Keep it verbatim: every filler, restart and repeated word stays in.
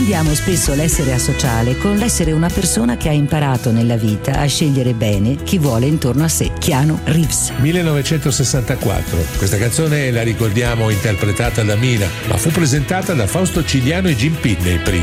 Confondiamo spesso l'essere asociale con l'essere una persona che ha imparato nella vita a scegliere bene chi vuole intorno a sé. Keanu Reeves. millenovecentosessantaquattro. Questa canzone la ricordiamo interpretata da Mina, ma fu presentata da Fausto Cigliano e Jim Pitney prima.